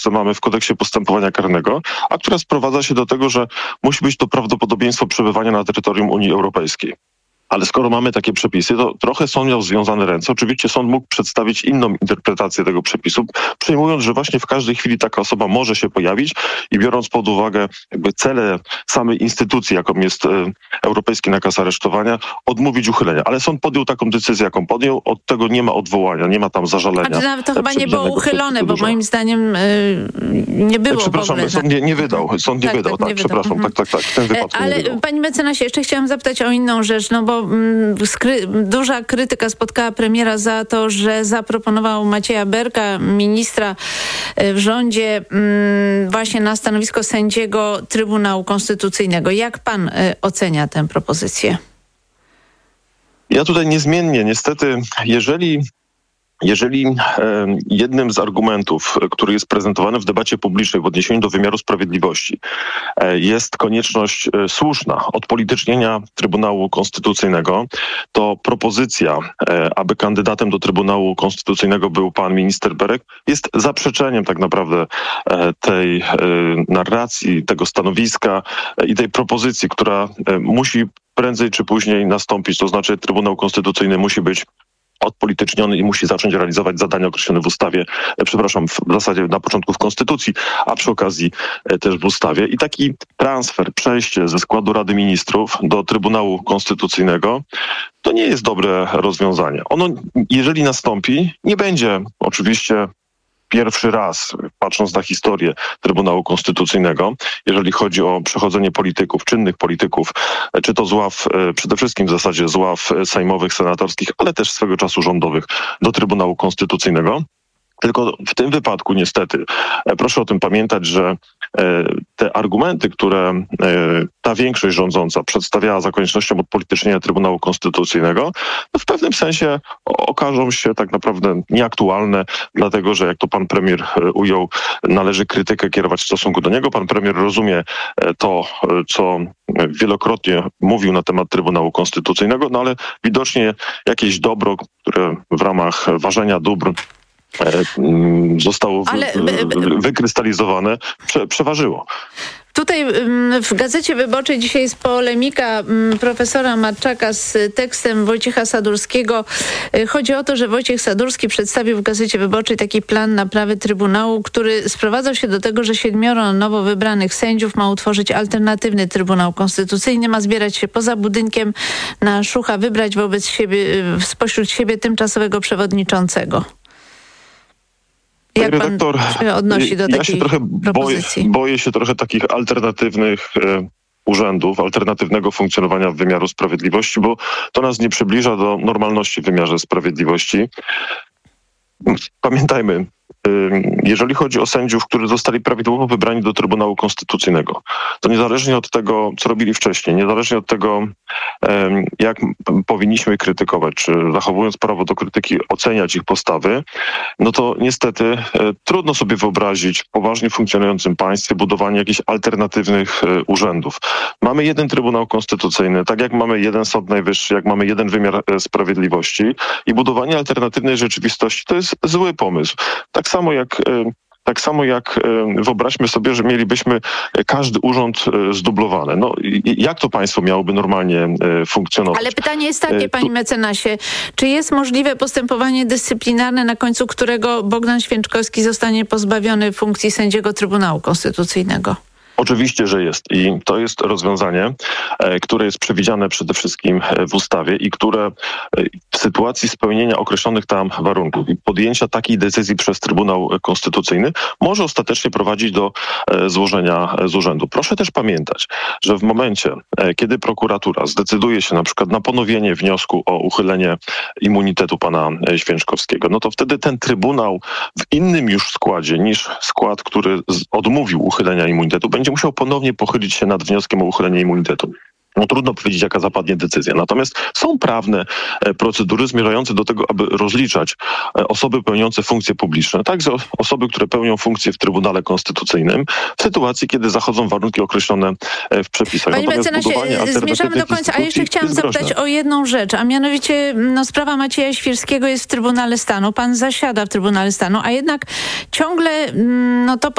co mamy w kodeksie postępowania karnego, a która sprowadza się do tego, że musi być to prawdopodobieństwo przebywania na terytorium Unii Europejskiej. Ale skoro mamy takie przepisy, to trochę sąd miał związane ręce. Oczywiście sąd mógł przedstawić inną interpretację tego przepisu, przyjmując, że właśnie w każdej chwili taka osoba może się pojawić i biorąc pod uwagę jakby cele samej instytucji, jaką jest Europejski Nakaz Aresztowania, odmówić uchylenia. Ale sąd podjął taką decyzję, jaką podjął. Od tego nie ma odwołania, nie ma tam zażalenia. A nawet to chyba nie było uchylone, bo moim zdaniem nie było przepraszam, w ogóle. Sąd nie wydał. Sąd nie wydał, tak, przepraszam. Tak. W tym wypadku ale nie wydał. Panie mecenasie, jeszcze chciałam zapytać o inną rzecz, no bo duża krytyka spotkała premiera za to, że zaproponował Macieja Berka, ministra w rządzie, właśnie na stanowisko sędziego Trybunału Konstytucyjnego. Jak pan ocenia tę propozycję? Ja tutaj niezmiennie, niestety, jeżeli jednym z argumentów, który jest prezentowany w debacie publicznej w odniesieniu do wymiaru sprawiedliwości, jest konieczność słuszna odpolitycznienia Trybunału Konstytucyjnego, to propozycja, aby kandydatem do Trybunału Konstytucyjnego był pan minister Berek, jest zaprzeczeniem tak naprawdę tej narracji, tego stanowiska i tej propozycji, która musi prędzej czy później nastąpić. To znaczy Trybunał Konstytucyjny musi być odpolityczniony i musi zacząć realizować zadania określone w ustawie, w zasadzie na początku w Konstytucji, a przy okazji też w ustawie. I taki transfer, przejście ze składu Rady Ministrów do Trybunału Konstytucyjnego to nie jest dobre rozwiązanie. Ono, jeżeli nastąpi, nie będzie oczywiście pierwszy raz, patrząc na historię Trybunału Konstytucyjnego, jeżeli chodzi o przechodzenie polityków, czynnych polityków, czy to z ław, przede wszystkim w zasadzie z ław sejmowych, senatorskich, ale też swego czasu rządowych do Trybunału Konstytucyjnego. Tylko w tym wypadku niestety, proszę o tym pamiętać, że te argumenty, które ta większość rządząca przedstawiała za koniecznością odpolitycznienia Trybunału Konstytucyjnego, no w pewnym sensie okażą się tak naprawdę nieaktualne, dlatego że jak to pan premier ujął, należy krytykę kierować w stosunku do niego. Pan premier rozumie to, co wielokrotnie mówił na temat Trybunału Konstytucyjnego, no ale widocznie jakieś dobro, które w ramach ważenia dóbr zostało wykrystalizowane, przeważyło. Tutaj w Gazecie Wyborczej dzisiaj jest polemika profesora Matczaka z tekstem Wojciecha Sadurskiego. Chodzi o to, że Wojciech Sadurski przedstawił w Gazecie Wyborczej taki plan naprawy Trybunału, który sprowadzał się do tego, że 7 nowo wybranych sędziów ma utworzyć alternatywny Trybunał Konstytucyjny, ma zbierać się poza budynkiem na Szucha, wybrać spośród siebie tymczasowego przewodniczącego. Jak pan się odnosi do takiej propozycji? Boję się trochę takich alternatywnych urzędów, alternatywnego funkcjonowania wymiaru sprawiedliwości, bo to nas nie przybliża do normalności w wymiarze sprawiedliwości. Pamiętajmy, jeżeli chodzi o sędziów, którzy zostali prawidłowo wybrani do Trybunału Konstytucyjnego, to niezależnie od tego, co robili wcześniej, niezależnie od tego, jak powinniśmy krytykować, czy zachowując prawo do krytyki oceniać ich postawy, no to niestety trudno sobie wyobrazić w poważnie funkcjonującym państwie budowanie jakichś alternatywnych urzędów. Mamy jeden Trybunał Konstytucyjny, tak jak mamy jeden Sąd Najwyższy, jak mamy jeden wymiar sprawiedliwości i budowanie alternatywnej rzeczywistości to jest zły pomysł. Tak samo jak wyobraźmy sobie, że mielibyśmy każdy urząd zdublowany. No, jak to państwo miałoby normalnie funkcjonować? Ale pytanie jest takie, panie mecenasie, czy jest możliwe postępowanie dyscyplinarne, na końcu którego Bogdan Święczkowski zostanie pozbawiony funkcji sędziego Trybunału Konstytucyjnego? Oczywiście, że jest i to jest rozwiązanie, które jest przewidziane przede wszystkim w ustawie i które w sytuacji spełnienia określonych tam warunków i podjęcia takiej decyzji przez Trybunał Konstytucyjny może ostatecznie prowadzić do złożenia z urzędu. Proszę też pamiętać, że w momencie, kiedy prokuratura zdecyduje się na przykład na ponowienie wniosku o uchylenie immunitetu pana Święczkowskiego, no to wtedy ten Trybunał w innym już składzie niż skład, który odmówił uchylenia immunitetu, będzie musiał ponownie pochylić się nad wnioskiem o uchylenie immunitetu. No trudno powiedzieć, jaka zapadnie decyzja. Natomiast są prawne procedury zmierzające do tego, aby rozliczać osoby pełniące funkcje publiczne, także osoby, które pełnią funkcje w Trybunale Konstytucyjnym, w sytuacji, kiedy zachodzą warunki określone w przepisach. Panie mecenasie, zmierzamy do końca, a jeszcze chciałam zapytać o jedną rzecz, a mianowicie sprawa Macieja Świrskiego jest w Trybunale Stanu. Pan zasiada w Trybunale Stanu, a jednak ciągle to